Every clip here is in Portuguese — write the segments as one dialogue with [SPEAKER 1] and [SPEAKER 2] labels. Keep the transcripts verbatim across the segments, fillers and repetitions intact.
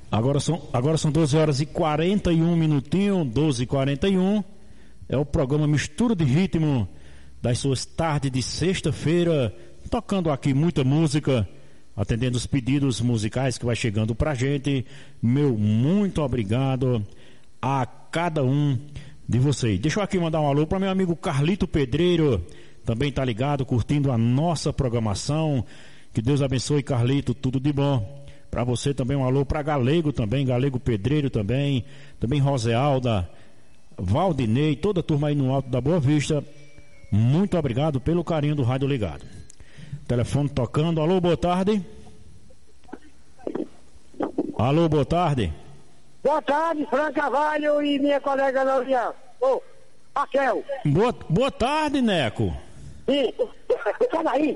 [SPEAKER 1] Agora são, agora são doze horas e quarenta e um minutinho, doze e quarenta e um. É o programa Mistura de Ritmo das suas tardes de sexta-feira, tocando aqui muita música, atendendo os pedidos musicais que vai chegando pra gente. Meu muito obrigado a cada um de vocês. Deixa eu aqui mandar um alô para meu amigo Carlito Pedreiro, também tá ligado, curtindo a nossa programação. Que Deus abençoe, Carlito, tudo de bom. Para você também um alô para Galego também, Galego Pedreiro também, também Rosealda, Valdinei, toda a turma aí no Alto da Boa Vista. Muito obrigado pelo carinho do rádio ligado. Telefone tocando. Alô, boa tarde. Alô, boa tarde.
[SPEAKER 2] Boa tarde, Fran Carvalho e minha colega Laurian. Ô, Raquel.
[SPEAKER 1] Boa, boa tarde, Neco.
[SPEAKER 2] Sim. Sai daí.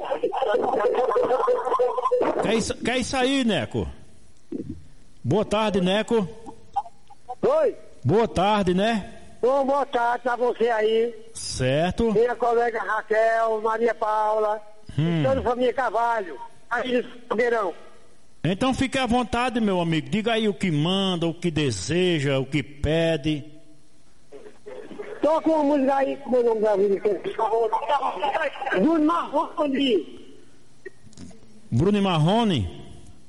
[SPEAKER 1] Quer isso, quer isso aí, Neco? Boa tarde, Neco.
[SPEAKER 2] Oi.
[SPEAKER 1] Boa tarde, né?
[SPEAKER 2] Bom, boa tarde pra você aí.
[SPEAKER 1] Certo.
[SPEAKER 2] Minha colega Raquel, Maria Paula,
[SPEAKER 1] Hum.
[SPEAKER 2] toda a família Carvalho. Aí, Fogueirão.
[SPEAKER 1] Então fique à vontade, meu amigo. Diga aí o que manda, o que deseja, o que pede.
[SPEAKER 2] Toca uma música aí, como é o nome da música? Bruno Marrone.
[SPEAKER 1] Bruno Marrone?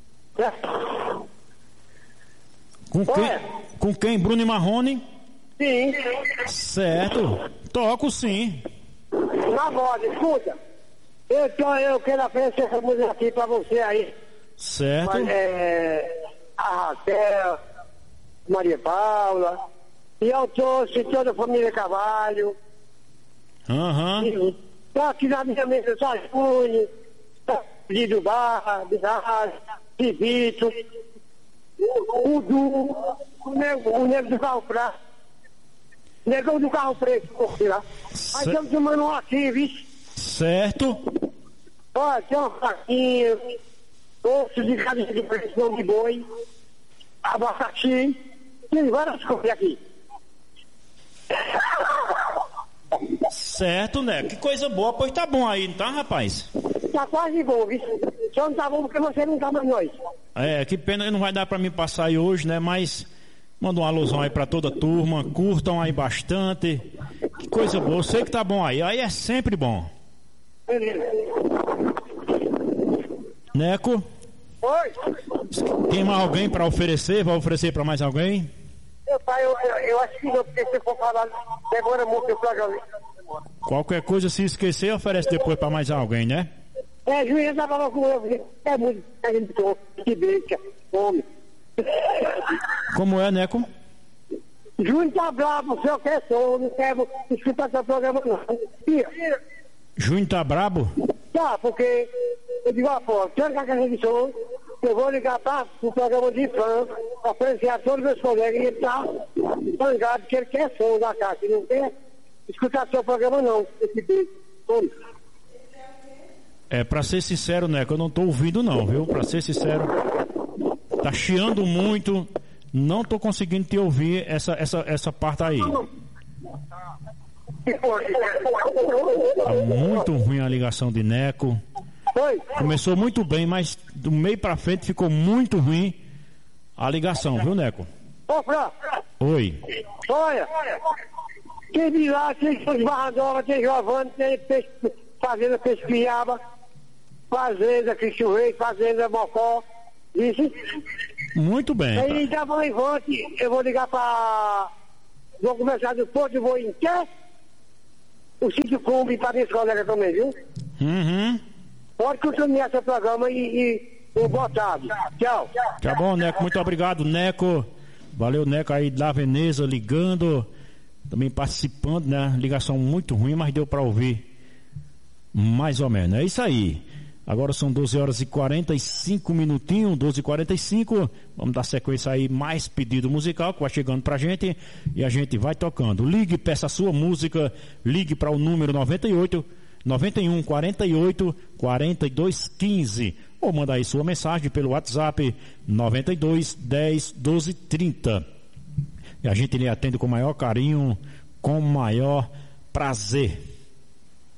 [SPEAKER 1] Com quem?
[SPEAKER 2] Olha.
[SPEAKER 1] Com quem? Bruno Marrone?
[SPEAKER 2] Sim.
[SPEAKER 1] Certo. Toco sim.
[SPEAKER 2] Na voz, escuta. Eu, tô, eu quero oferecer essa música aqui pra você aí.
[SPEAKER 1] Certo.
[SPEAKER 2] Mas, é, a Raquel, Maria Paula, e eu trouxe toda a família Carvalho.
[SPEAKER 1] Aham.
[SPEAKER 2] Tá aqui na minha mesa, só Júnior, tá Lido Barra, Bizarra, Civito, o Du, o nego, o nego do carro preto, o negão do carro preto, lá. Aí estamos tomando um aqui, viu?
[SPEAKER 1] Certo.
[SPEAKER 2] Olha, tem uma faquinha, osso de cabeça de pressão de boi, abacaxi, tem várias coisas aqui.
[SPEAKER 1] Certo, né? Que coisa boa. Pois tá bom aí, não tá, rapaz?
[SPEAKER 2] Tá quase bom, viu? Só não tá bom porque você não tá mais nós.
[SPEAKER 1] É, que pena que não vai dar pra mim passar aí hoje, né? Mas manda um alusão aí pra toda a turma. Curtam aí bastante. Que coisa boa. Eu sei que tá bom aí. Aí é sempre bom.
[SPEAKER 2] Beleza.
[SPEAKER 1] Neco?
[SPEAKER 2] Oi?
[SPEAKER 1] Tem mais alguém pra oferecer? Vai oferecer pra mais alguém?
[SPEAKER 2] Meu pai, eu, eu, eu acho que não, porque se for falar, demora muito o programa.
[SPEAKER 1] Qualquer coisa, se esquecer, oferece depois pra mais alguém, né?
[SPEAKER 2] É, juiz já falou com eu, é muito, a gente tô, que brinca, homem.
[SPEAKER 1] Como é, Neco?
[SPEAKER 2] Júnior tá bravo, o senhor quer som, não quero escutar seu programa não. Tira.
[SPEAKER 1] Júnior tá brabo?
[SPEAKER 2] Tá, porque eu digo, ó, pô, tranca a caixa de som, eu vou ligar para o programa de fã, oferecer a todos os meus colegas, e ele tá zangado que ele quer som da caixa, ele não quer escutar seu programa não, esse beijo.
[SPEAKER 1] É, pra ser sincero, Neco, eu não tô ouvindo não, viu? Pra ser sincero, tá chiando muito, não tô conseguindo te ouvir essa, essa, essa parte aí. Tá muito ruim a ligação de Neco.
[SPEAKER 2] Oi?
[SPEAKER 1] Começou muito bem, mas do meio pra frente ficou muito ruim a ligação, viu, Neco?
[SPEAKER 2] Ô, Fran,
[SPEAKER 1] Oi.
[SPEAKER 2] olha, tem de lá, tem os Barradola, tem Giovanni, tem peixe, Fazenda Pesquiaba, Fazenda Cristo Rei, Fazenda Mocó, isso.
[SPEAKER 1] Muito bem.
[SPEAKER 2] Aí já vou em volta, eu vou ligar pra... Vou começar do Porto, vou em Quer, o sítio Cumbi para minhas colegas também, viu?
[SPEAKER 1] Uhum.
[SPEAKER 2] Pode continuar seu programa e, e, e boa tarde. Tchau.
[SPEAKER 1] Tá bom, Neco, muito obrigado, Neco. Valeu, Neco aí da Veneza ligando, também participando, né? Ligação muito ruim, mas deu pra ouvir mais ou menos. É isso aí. Agora são doze horas e quarenta e cinco minutinhos, doze e quarenta e cinco. Vamos dar sequência aí, mais pedido musical que vai chegando pra gente e a gente vai tocando. Ligue, peça a sua música, ligue para o número noventa e oito, noventa e um, quarenta e oito, quarenta e dois, quinze ou manda aí sua mensagem pelo WhatsApp noventa e dois, dez, doze, trinta. E a gente lhe atende com o maior carinho, com o maior prazer.